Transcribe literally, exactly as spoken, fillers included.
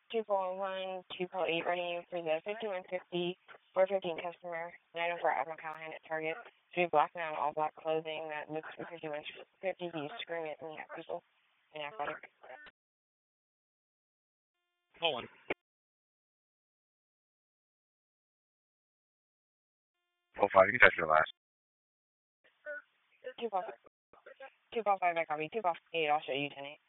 two four one, two four eight running for the fifty-one fifty, four fifteen customer, nine oh four Admiral Callahan at Target. Should be black now, all black clothing that looks for fifty-one fifty. He's screaming at me at people in aquatic. Hold on. Oh, five, you can touch your last. two four five, two four five, I copy. two four eight, I'll show you ten eight.